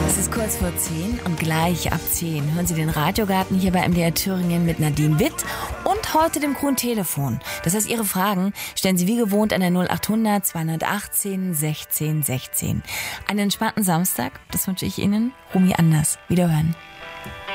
Es ist kurz vor 10 und gleich ab 10 hören Sie den Radiogarten hier bei MDR Thüringen mit Nadine Witt und heute dem Grünen Telefon. Das heißt, Ihre Fragen stellen Sie wie gewohnt an der 0800 218 16 16. Einen entspannten Samstag, das wünsche ich Ihnen. Rumi Anders. Wiederhören.